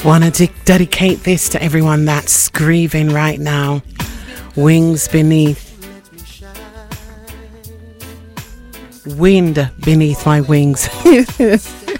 Want to dedicate this to everyone that's grieving right now. Wings beneath. Wind beneath my wings.